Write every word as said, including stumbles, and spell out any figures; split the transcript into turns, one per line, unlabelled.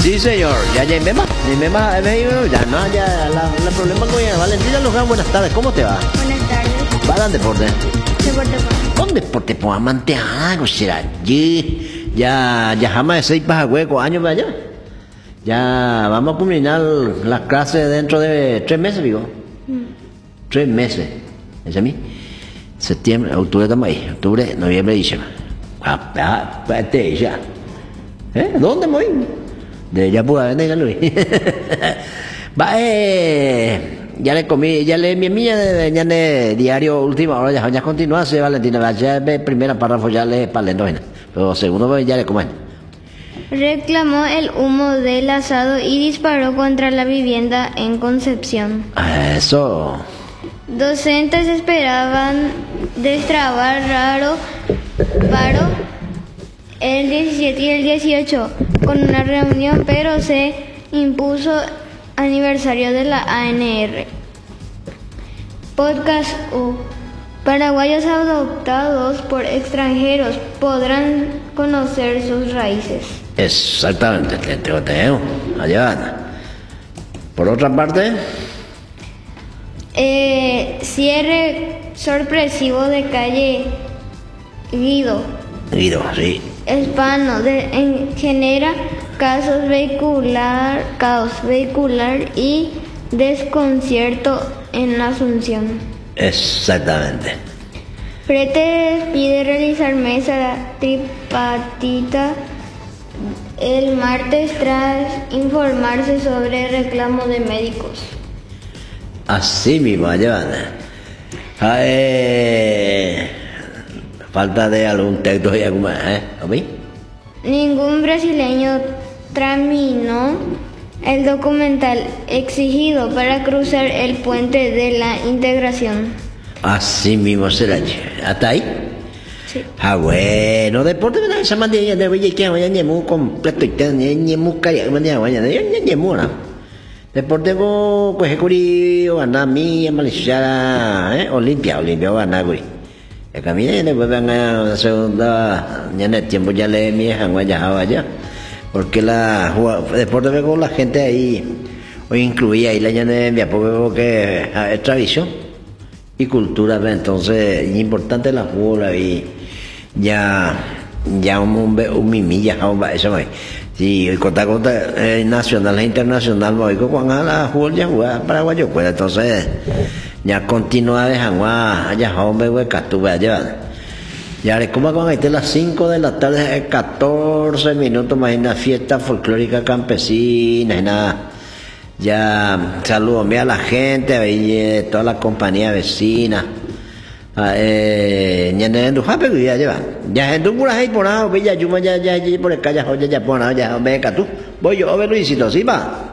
Sí, señor, ya ya me más, me más, ya no, ya la, la problema con ella. Valentina Luján, buenas tardes, ¿cómo te va?
Buenas tardes.
¿Va a dar deporte?
Deporte por.
¿Dónde deporte? Pues amante algo será allí. Ya, ya jamás de seis pajas hueco años para allá. Ya vamos a culminar las clases dentro de tres meses, digo. Mm. Tres meses. ¿Es a mí? Septiembre, octubre estamos ahí. Octubre, noviembre, diciembre. Ah, espérate ya. ¿Eh? ¿Dónde voy? De ya pude vender Luis. Va, eh, ya le comí, ya le mi mía de ya de diario última hora ya ya continúa se Valentina ya de primera párrafo ya le palendo pero segundo ya le comen.
Reclamó el humo del asado y disparó contra la vivienda en Concepción.
Eso.
Docentes esperaban destrabar raro paro el diecisiete y el dieciocho con una reunión, pero se impuso aniversario de la A N R. Podcast U. Paraguayos adoptados por extranjeros podrán conocer sus raíces.
Exactamente, te tengo allá. Por otra parte,
eh, cierre sorpresivo de calle Guido.
Guido, sí.
Hispano de, en, genera casos vehicular, caos vehicular y desconcierto en la Asunción.
Exactamente.
Prete pide realizar mesa tripartita el martes tras informarse sobre reclamo de médicos.
Así mismo, allá. Eh, falta de algún texto y algo más, ¿eh? ¿A mí?
Ningún brasileño traminó el documental exigido para cruzar el puente de la integración.
Así mismo será. ¿Hasta ahí?
Sí.
Ah, bueno, deporte de esa manera de oye que vaya ñemu completo y te ñemu calla manera vaya de ñemu na. Deporte go coge curi o anda mi Malaysia, eh, Olimpia, Olimpia o anda curi. El camino después van a segunda ya en el tiempo ya le mi ya vaya. Porque la deporte con la gente ahí hoy incluía ahí la llana porque que es tradición y cultura, entonces es importante la bola y ya ya un un mimilla eso es si conta conta nacional e internacional voy con la jugar ya jugar paraguayo pues entonces ya continúa de jangua allá hombre güey catuve allá. Ya le como con este las cinco de la tarde, catorce minutos más una fiesta folclórica campesina y nada. Ya saludo a la gente, a toda la compañía vecina. Eh, ya en Dujape que ya lleva. Ya en Dujape ahí por ahí, ya ya ya por el calle ya ya por ahí ya me tú. Voy yo a ver Luisito, ¿sí va?